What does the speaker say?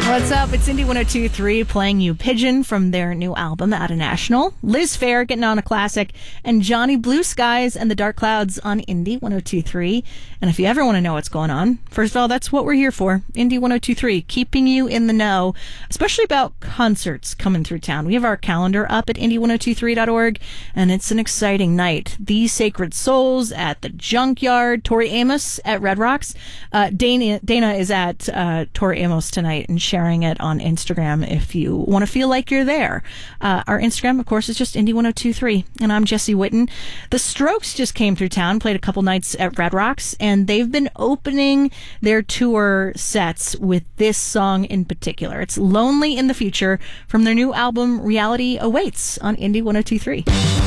What's up? It's Indie 102.3 playing you Pigeon from their new album, At a National. Liz Phair getting on a classic, and Johnny Blue Skies and the Dark Clouds on Indie 102.3. And if you ever want to know what's going on, first of all, that's what we're here for. Indie 102.3, keeping you in the know, especially about concerts coming through town. We have our calendar up at indie1023.org, and it's an exciting night. The Sacred Souls at the Junkyard, Tori Amos at Red Rocks. Dana is at Tori Amos tonight and sharing it on Instagram if you want to feel like you're there. Our Instagram, of course, is just Indie1023, and I'm Jesse Witten. The Strokes just came through town, played a couple nights at Red Rocks, and they've been opening their tour sets with this song in particular. It's Lonely in the Future from their new album Reality Awaits on Indie 102.3.